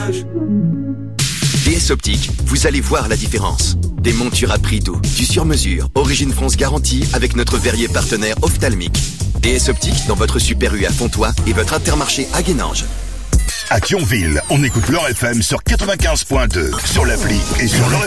l'image. DS Optique, vous allez voir la différence. Des montures à prix doux, du sur-mesure, Origine France garantie avec notre verrier partenaire ophtalmique. DS Optique dans votre Super U à Fontois et votre Intermarché à Guénange. À Thionville, on écoute leur FM sur 95.2, sur l'appli et sur leur